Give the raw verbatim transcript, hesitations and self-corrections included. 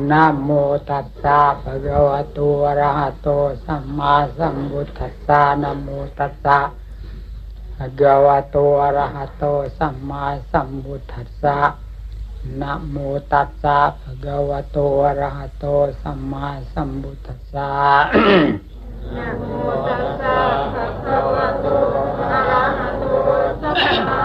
นะโมตัสสะภะคะวะโตอะระหะโตสัมมาสัมพุทธัสสะนะโมตัสสะภะคะวะโตอะระหะโตสัมมาสัมพุทธัสสะนะโมตัสสะภะคะวะโตอะระหะโตสัมมาสัมพุทธัสสะนะโมตัสสะภะคะวะโตอะระหะโตสัมมา